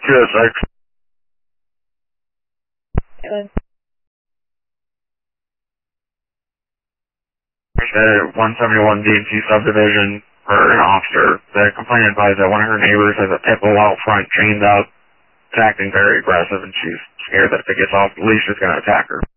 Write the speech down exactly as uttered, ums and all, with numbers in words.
two oh six. At one seventy-one D and C subdivision for an officer. The complainant advised that one of her neighbors has a pit bull out front, chained up, acting very aggressive, and she's scared that if it gets off the leash, it's going to attack her.